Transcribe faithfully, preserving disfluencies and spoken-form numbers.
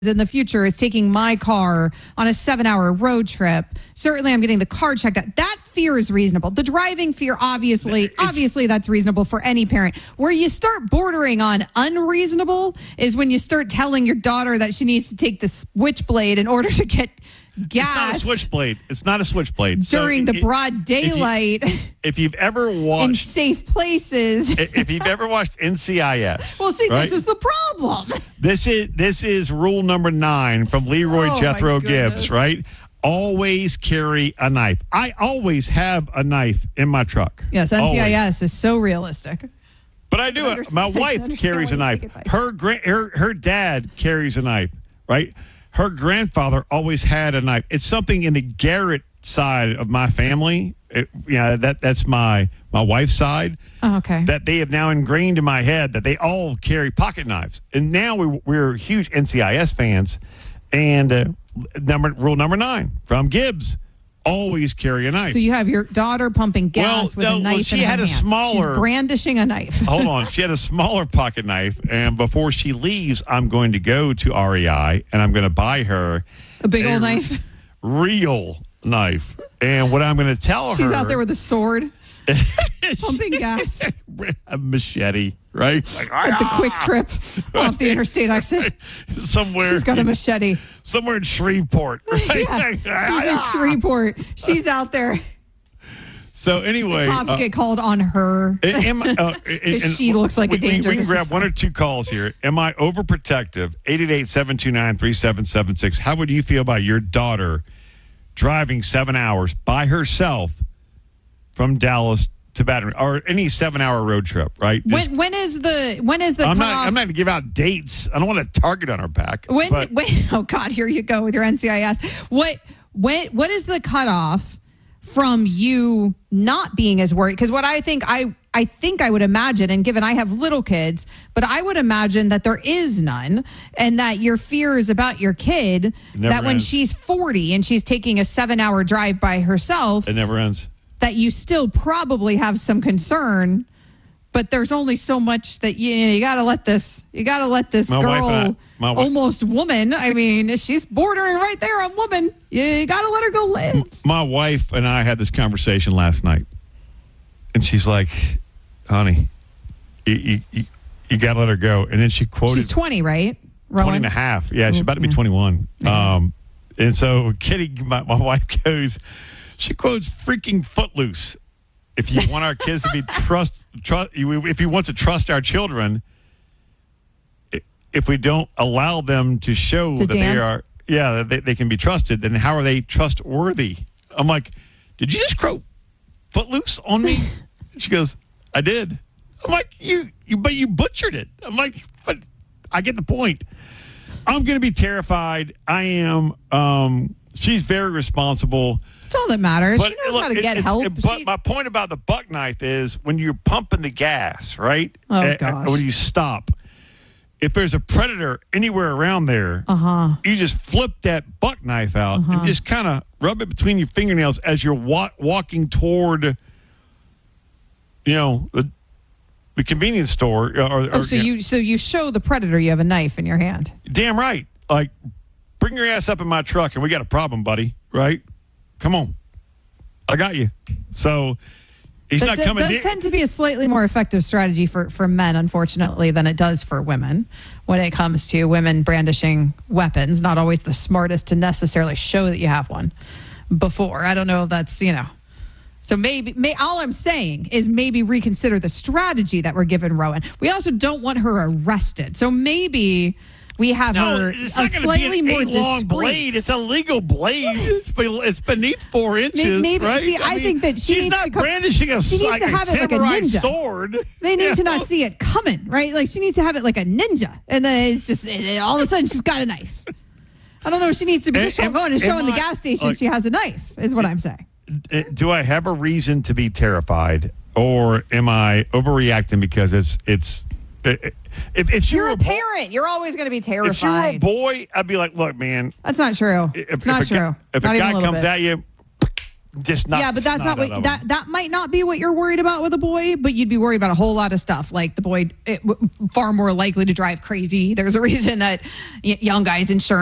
in the future is taking my car on a seven hour road trip. Certainly I'm getting the car checked out. That fear is reasonable. The driving fear, obviously, it's, obviously that's reasonable for any parent. Where you start bordering on unreasonable is when you start telling your daughter that she needs to take the switchblade in order to get gas. It's not a switchblade. It's not a switchblade. During so the it, broad daylight. If, you, if you've ever watched. In safe places. If you've ever watched N C I S. Well, see, right? this is the problem. This is this is rule number nine from Leroy oh, Jethro Gibbs, right? Always carry a knife. I always have a knife in my truck. Yes, N C I S always. is so realistic. But I do I it. My wife carries a knife. Her, gra- her her dad carries a knife, right? Her grandfather always had a knife. It's something in the Garrett side of my family. It, yeah, that that's my my wife's side. Oh, okay. That they have now ingrained in my head that they all carry pocket knives, and now we, we're huge N C I S fans. And uh, number rule number nine from Gibbs: always carry a knife. So you have your daughter pumping gas well, with no, a knife well, she in her had a hand. smaller. She's brandishing a knife. Hold on, she had a smaller pocket knife, and before she leaves, I'm going to go to R E I and I'm going to buy her a big a old knife, real knife. And what I'm going to tell She's her, she's out there with a sword, pumping gas, a machete, right? Like, at the quick trip off the interstate exit. Somewhere She's got a machete. Somewhere in Shreveport. Right? Yeah, she's in Shreveport. She's out there. So anyway, Cops uh, get called on her because uh, she looks like we, a danger. We, we can grab one or two calls here. Am I overprotective? eight eight eight, seven two nine, three seven seven six. How would you feel about your daughter driving seven hours by herself from Dallas to Baton Rouge, or any seven-hour road trip? Right? Just, when when is the when is the I'm cutoff? not. I'm not going to give out dates. I don't want a target on her back. When, but, when oh God, here you go with your N C I S. What when what is the cutoff from you not being as worried? Because what I think I I think I would imagine, and given I have little kids, but I would imagine that there is none, and that your fear is about your kid. Never that when ends. she's forty and she's taking a seven-hour drive by herself, it never ends. that you still probably have some concern. But there's only so much that you you got to let this you got to let this My girl, wife and I- my wife- almost woman. I mean, she's bordering right there on woman. You, you got to let her go live. My wife and I had this conversation last night, and she's like, "Honey, you you, you, you got to let her go." And then she quoted She's twenty, right? Rowan? twenty and a half. Yeah, she's about to be twenty-one. Um, and so Kitty, my, my wife goes, she quotes freaking Footloose. If you want our kids to be trust, trust, if you want to trust our children, if we don't allow them to show To that dance. they are, yeah, that they, they can be trusted, then how are they trustworthy? I'm like, did you just quote Footloose on me? She goes, I did. I'm like, you, you, but you butchered it. I'm like, but I get the point. I'm going to be terrified. I am. Um, she's very responsible. That's all that matters. But she knows look, how to it- get it's- help. it- but She's- my point about the buck knife is when you're pumping the gas, right? Oh, Uh, uh, gosh. When you stop, if there's a predator anywhere around there, uh-huh. you just flip that buck knife out Uh-huh. and just kind of rub it between your fingernails as you're wa- walking toward, you know, the, the convenience store. Or, or, Oh, so you so you show the predator you have a knife in your hand. Damn right. Like, bring your ass up in my truck and we got a problem, buddy. Right? Come on. I got you. So he's That not d- coming does near. tend to be a slightly more effective strategy for, for men, unfortunately, than it does for women when it comes to women brandishing weapons. Not always the smartest to necessarily show that you have one before. I don't know if that's, you know. So maybe, may, all I'm saying is maybe reconsider the strategy that we're giving Rowan. We also don't want her arrested. So maybe we have No, her it's a not going to slightly be an more eight-long discreet. blade. It's a legal blade. It's, be- it's beneath four inches, maybe- right? see, I think that she she's needs not to come- brandishing a, she needs like to a have it like a samurai ninja. sword. They need You to know? not see it coming, right? Like she needs to have it like a ninja, and then it's just and then all of a sudden she's got a knife. I don't know if she needs to be just Am- going and am showing the I- gas station like- she has a knife. Is what I'm saying. Uh, Do I have a reason to be terrified, or am I overreacting because it's it's? uh, If, if You're you a bo- parent. You're always going to be If you were a terrified. boy, I'd be like, look, man. That's not true. If, it's not if true. A guy, if not a even guy a little comes bit. at you, just not. Yeah, but that's not snot out what of that him. that might not be what you're worried about with a boy, but you'd be worried about a whole lot of stuff. Like the boy, it, far more likely to drive crazy. There's a reason that y- young guys' insurance